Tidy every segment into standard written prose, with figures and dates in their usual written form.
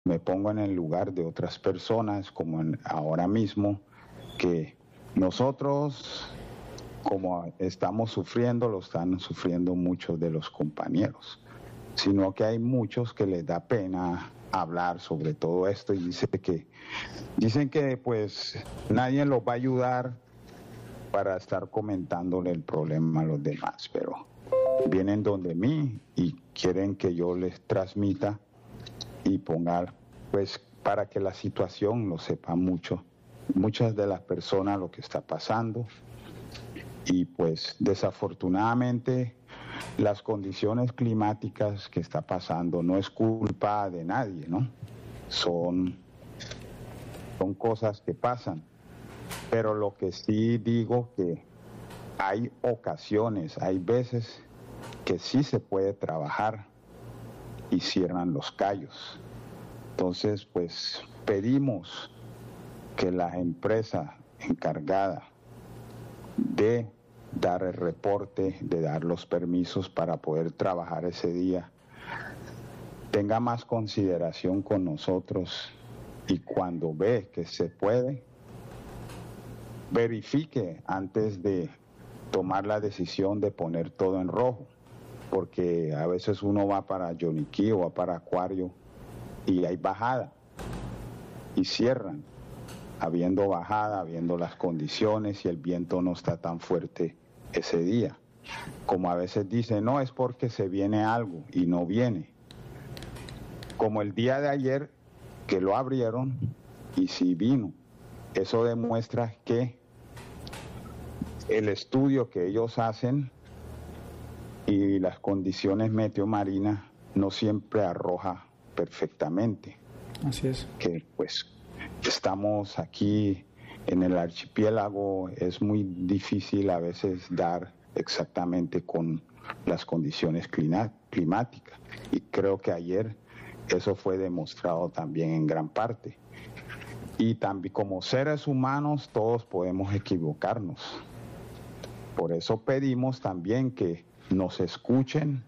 me pongo en el lugar de otras personas, como ahora mismo, que nosotros, como estamos sufriendo, lo están sufriendo muchos de los compañeros, sino que hay muchos que les da pena hablar sobre todo esto y dicen que pues nadie los va a ayudar para estar comentándole el problema a los demás, pero vienen donde mí y quieren que yo les transmita y ponga, pues, para que la situación lo sepa muchas de las personas lo que está pasando. Y pues desafortunadamente las condiciones climáticas que está pasando no es culpa de nadie, ¿no? Son cosas que pasan. Pero lo que sí digo que hay ocasiones, hay veces que sí se puede trabajar y cierran los callos. Entonces, pues pedimos que la empresa encargada de dar el reporte, de dar los permisos para poder trabajar ese día, tenga más consideración con nosotros y cuando ve que se puede, verifique antes de tomar la decisión de poner todo en rojo, porque a veces uno va para Yoniquí o va para Acuario y hay bajada y cierran, habiendo bajada, habiendo las condiciones y el viento no está tan fuerte ese día. Como a veces dicen, no, es porque se viene algo y no viene. Como el día de ayer que lo abrieron y sí vino. Eso demuestra que el estudio que ellos hacen y las condiciones meteomarinas no siempre arroja perfectamente. Así es. Que pues estamos aquí en el archipiélago, es muy difícil a veces dar exactamente con las condiciones climáticas y creo que ayer eso fue demostrado también en gran parte. Y también como seres humanos todos podemos equivocarnos. Por eso pedimos también que nos escuchen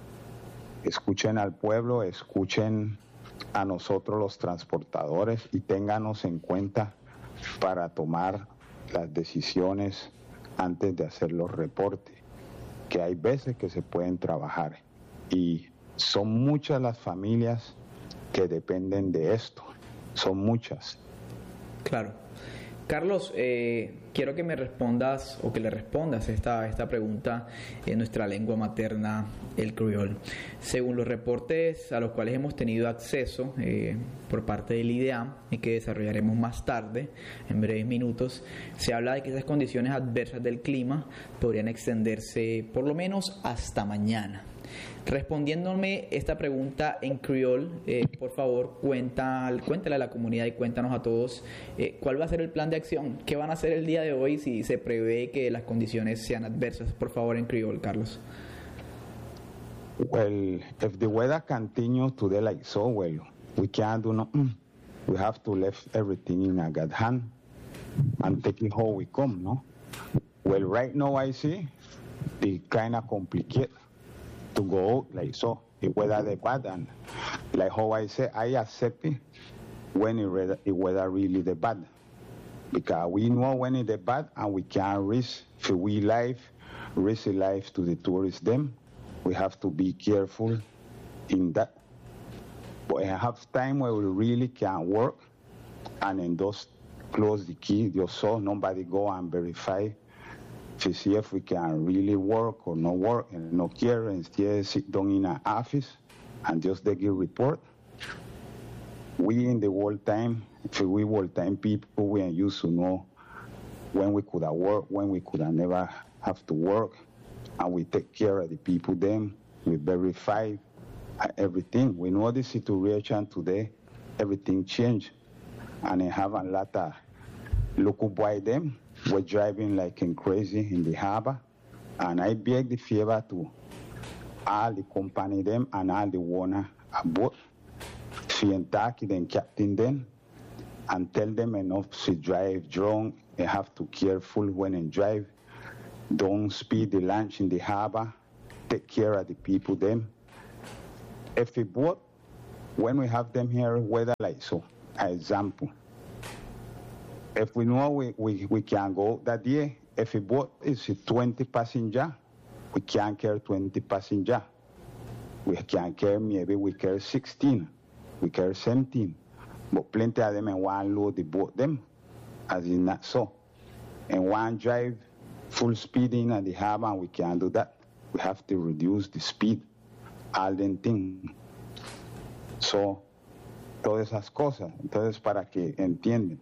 al pueblo, escuchen a nosotros los transportadores y ténganos en cuenta para tomar las decisiones antes de hacer los reportes, que hay veces que se pueden trabajar y son muchas las familias que dependen de esto, son muchas. Claro. Carlos, quiero que me respondas o que le respondas esta pregunta en nuestra lengua materna, el criol. Según los reportes a los cuales hemos tenido acceso por parte del IDEAM y que desarrollaremos más tarde, en breves minutos, se habla de que esas condiciones adversas del clima podrían extenderse por lo menos hasta mañana. Respondiéndome esta pregunta en criol, por favor, cuéntale a la comunidad y cuéntanos a todos cuál va a ser el plan de acción, qué van a hacer el día de hoy si se prevé que las condiciones sean adversas. Por favor, en criol, Carlos. Well, if the weather continues today like so, well, we can't do nothing. We have to leave everything in a God hand and take it how we come, no? Well, right now I see the kind of complicated to go out like so, the weather the bad, and like how I say, I accept it when the weather really the bad, because we know when it's the bad and we can't risk the life to the tourists them. We have to be careful in that. But I have time where we really can work and then just close the key just so nobody go and verify to see if we can really work or not work and no care and still sit down in an office and just they give report. We in the world time, if we world time people, we are used to know when we could have worked, when we could have never have to work, and we take care of the people then, we verify everything. We know the situation today, everything changed, and I have a lot of local boy them. We're driving like crazy in the harbor, and I beg the favor to all the company them and all the owner aboard, Fientaki then captain them, and tell them enough to drive drunk. They have to careful when they drive. Don't speed the launch in the harbor. Take care of the people them. If the boat when we have them here, whether like so, an example. If we know we can go that day, if a boat is 20 passenger, we can't carry 20 passenger. We can carry, maybe we carry 16, we carry 17. But plenty of them and one load the boat them, as in not so. And one drive full speed in at the harbor, and we can't do that. We have to reduce the speed, all them things. So, todas esas cosas. Entonces, para que entiendan.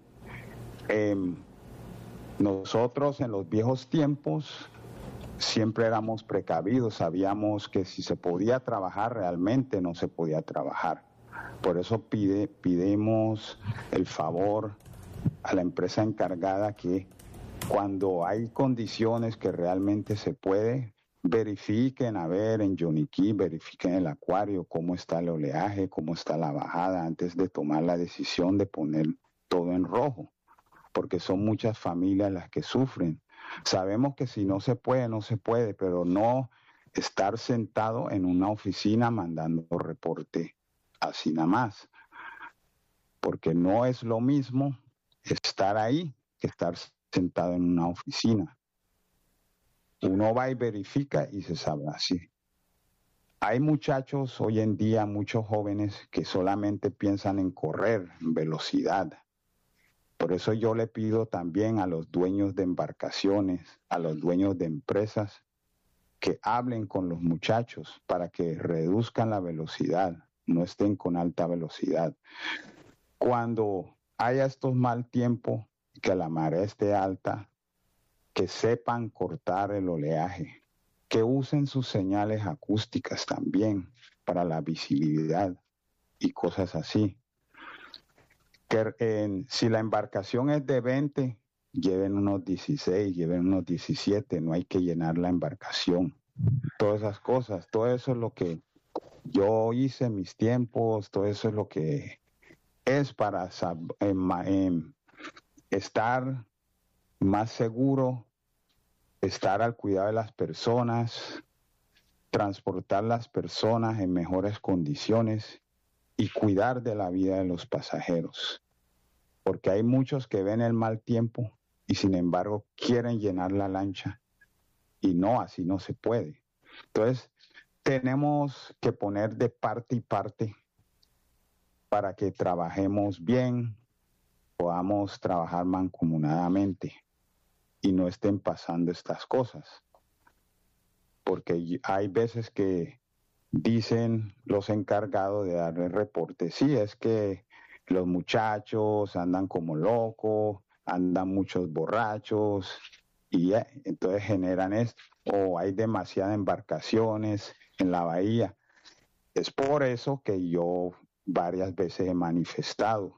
Nosotros en los viejos tiempos siempre éramos precavidos, sabíamos que si se podía trabajar realmente no se podía trabajar. Por eso pidemos el favor a la empresa encargada que cuando hay condiciones que realmente se puede, verifiquen, a ver, en Yoniquí, verifiquen el acuario, cómo está el oleaje, cómo está la bajada, antes de tomar la decisión de poner todo en rojo, porque son muchas familias las que sufren. Sabemos que si no se puede, no se puede, pero no estar sentado en una oficina mandando reporte así nada más, porque no es lo mismo estar ahí que estar sentado en una oficina. Uno va y verifica y se sabe así. Hay muchachos hoy en día, muchos jóvenes que solamente piensan en correr, en velocidad. Por eso yo le pido también a los dueños de embarcaciones, a los dueños de empresas, que hablen con los muchachos para que reduzcan la velocidad, no estén con alta velocidad. Cuando haya estos mal tiempos, que la marea esté alta, que sepan cortar el oleaje, que usen sus señales acústicas también para la visibilidad y cosas así. Que si la embarcación es de 20, lleven unos 16, lleven unos 17, no hay que llenar la embarcación. Todas esas cosas, todo eso es lo que yo hice en mis tiempos, todo eso es lo que es para estar más seguro, estar al cuidado de las personas, transportar las personas en mejores condiciones y cuidar de la vida de los pasajeros. Porque hay muchos que ven el mal tiempo y sin embargo quieren llenar la lancha y no, así no se puede. Entonces, tenemos que poner de parte y parte para que trabajemos bien, podamos trabajar mancomunadamente y no estén pasando estas cosas. Porque hay veces que dicen los encargados de dar el reporte, sí, es que los muchachos andan como locos, andan muchos borrachos y entonces generan esto, o hay demasiadas embarcaciones en la bahía. Es por eso que yo varias veces he manifestado,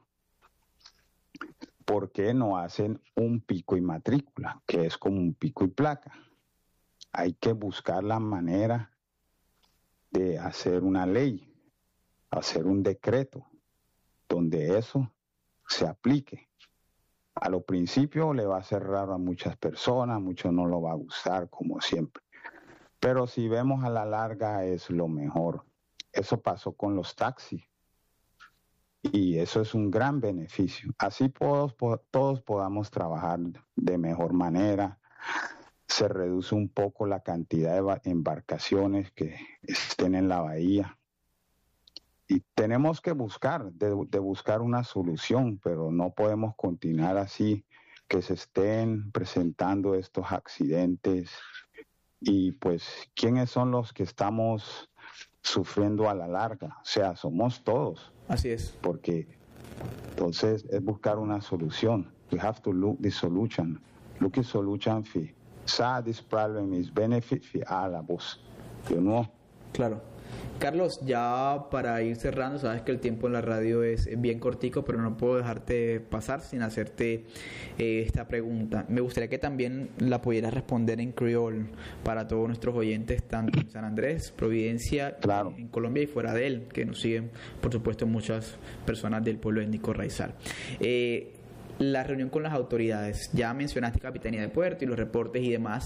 ¿por qué no hacen un pico y matrícula, que es como un pico y placa? Hay que buscar la manera de hacer una ley, hacer un decreto, donde eso se aplique. A lo principio le va a ser raro a muchas personas, muchos no lo va a gustar, como siempre. Pero si vemos a la larga es lo mejor. Eso pasó con los taxis. Y eso es un gran beneficio. Así todos podamos trabajar de mejor manera. Se reduce un poco la cantidad de embarcaciones que estén en la bahía. Y tenemos que buscar una solución, pero no podemos continuar así, que se estén presentando estos accidentes. Y pues, ¿quiénes son los que estamos sufriendo a la larga? O sea, somos todos. Así es. Porque entonces es buscar una solución. We have to look the solution. Look at solution for this problem is benefit for all of us. You know? Claro. Carlos, ya para ir cerrando, sabes que el tiempo en la radio es bien cortico, pero no puedo dejarte pasar sin hacerte esta pregunta. Me gustaría que también la pudieras responder en criol para todos nuestros oyentes, tanto en San Andrés, Providencia, claro, en Colombia y fuera de él, que nos siguen, por supuesto, muchas personas del pueblo étnico Raizal. La reunión con las autoridades, ya mencionaste Capitanía de Puerto y los reportes y demás,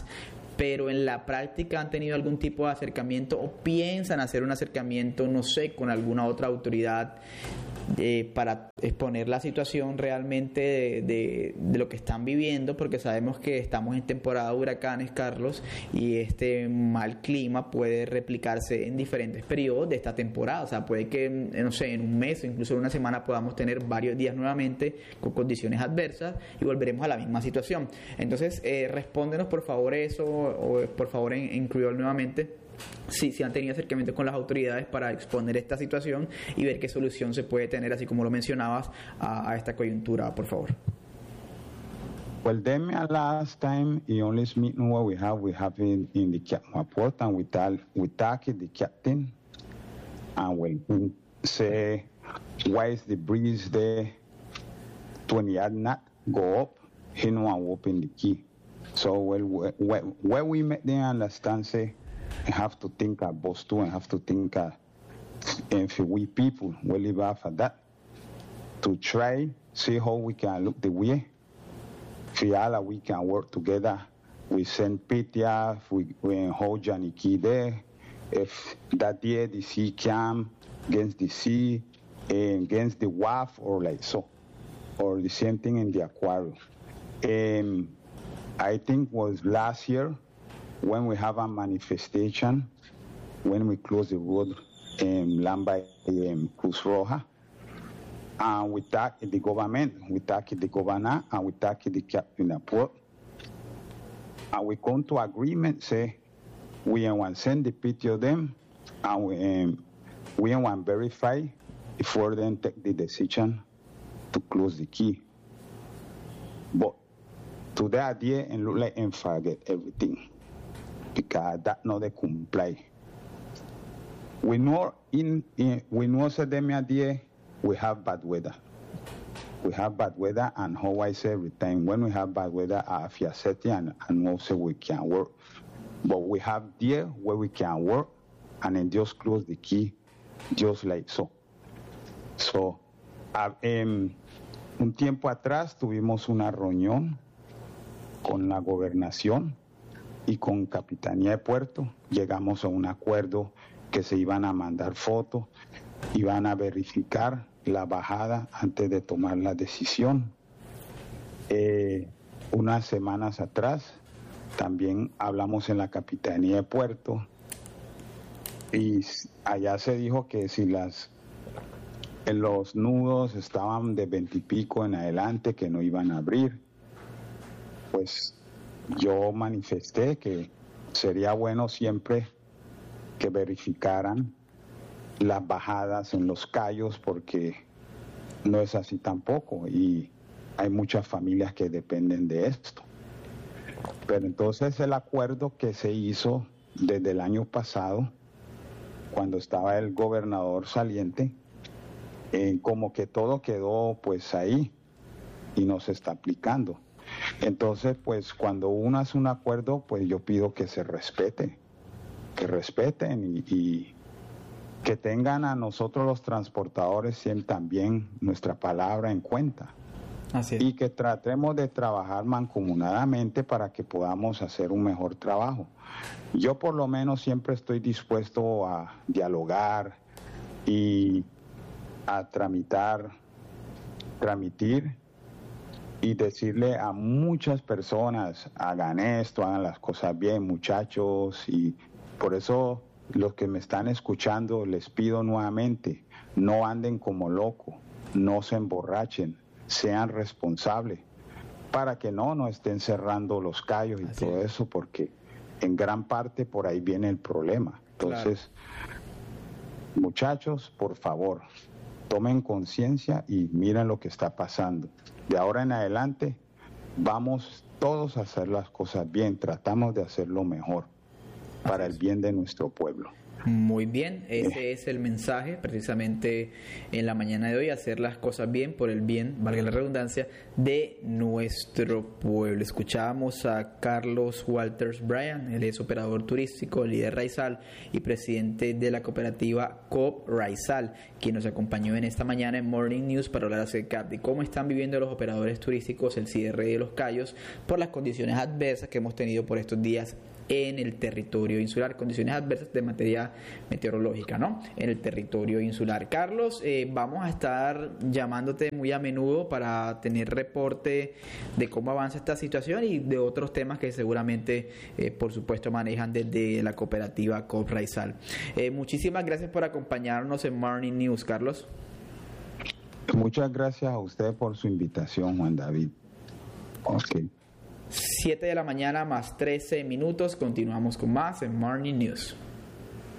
pero en la práctica han tenido algún tipo de acercamiento o piensan hacer un acercamiento, no sé, con alguna otra autoridad para exponer la situación realmente de lo que están viviendo, porque sabemos que estamos en temporada de huracanes, Carlos, y este mal clima puede replicarse en diferentes periodos de esta temporada. O sea, puede que, no sé, en un mes o incluso en una semana podamos tener varios días nuevamente con condiciones adversas y volveremos a la misma situación. Entonces, respóndenos por favor eso, o por favor en criol nuevamente, si han tenido acercamiento con las autoridades para exponer esta situación y ver qué solución se puede tener, así como lo mencionabas, a esta coyuntura, por favor. Well, then last time, the only meeting what we have in the captain port, and we talk the captain, and we say, why is the breeze there 20 knot go up, he no one open the key. So when we make them understand, say, I have to think of boss too, and have to think if we people will live after that to try see how we can look the way. Fiala, we can work together. We send Petia, we hold Johnny Key there. If that year the sea came against the sea, against the WAF or like so, or the same thing in the aquarium. I think was last year when we have a manifestation, when we close the road in Lamba Cruz Roja, and we talk the government, we talk the governor, and we talk the captain of port, and we come to agreement, say, we want to send the picture of them, and we want to verify before then take the decision to close the key. But to that idea and look like and forget everything, because that not they comply. We know we know so them idea we have bad weather. We have bad weather, and how I say every time when we have bad weather, I feel set and also we can work. But we have there where we can work, and then just close the key, just like so. So, un tiempo atrás tuvimos una reunión con la gobernación y con Capitanía de Puerto. Llegamos a un acuerdo que se iban a mandar fotos, iban a verificar la bajada antes de tomar la decisión. Unas semanas atrás también hablamos en la Capitanía de Puerto y allá se dijo que si los nudos estaban de 20 y pico en adelante, que no iban a abrir. Pues yo manifesté que sería bueno siempre que verificaran las bajadas en los cayos, porque no es así tampoco y hay muchas familias que dependen de esto. Pero entonces el acuerdo que se hizo desde el año pasado, cuando estaba el gobernador saliente, como que todo quedó pues ahí y no se está aplicando. Entonces pues cuando uno hace un acuerdo, pues yo pido que se respete, que respeten y que tengan a nosotros los transportadores también nuestra palabra en cuenta. Así es. Y que tratemos de trabajar mancomunadamente para que podamos hacer un mejor trabajo. Yo por lo menos siempre estoy dispuesto a dialogar y a tramitir y decirle a muchas personas, hagan esto, hagan las cosas bien, muchachos, y por eso los que me están escuchando les pido nuevamente, no anden como locos, no se emborrachen, sean responsables, para que no estén cerrando los cayos y así todo eso, porque en gran parte por ahí viene el problema. Entonces, muchachos, por favor, tomen conciencia y miren lo que está pasando. De ahora en adelante vamos todos a hacer las cosas bien, tratamos de hacerlo mejor para el bien de nuestro pueblo. Muy bien, ese es el mensaje precisamente en la mañana de hoy, hacer las cosas bien por el bien, valga la redundancia, de nuestro pueblo. Escuchábamos a Carlos Walters Bryan, él es operador turístico, líder Raizal y presidente de la cooperativa Coop Raizal, quien nos acompañó en esta mañana en Morning News para hablar acerca de cómo están viviendo los operadores turísticos el cierre de los cayos por las condiciones adversas que hemos tenido por estos días en el territorio insular, condiciones adversas de materia meteorológica, ¿no? En el territorio insular. Carlos, vamos a estar llamándote muy a menudo para tener reporte de cómo avanza esta situación y de otros temas que seguramente, por supuesto, manejan desde la cooperativa COP Raizal. Muchísimas gracias por acompañarnos en Morning News, Carlos. Muchas gracias a usted por su invitación, Juan David. Okay. 7 de la mañana más 13 minutos. Continuamos con más en Morning News.